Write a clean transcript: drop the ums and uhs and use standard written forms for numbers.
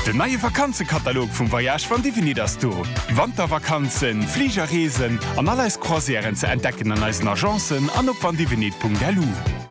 Den neue Vakanzekatalog vum Voyage van Divini das du. Wandervakanzen, Fliegerreesen an alles Croisieren ze entdecken an eisen Agenzen an op vandivinit.delu.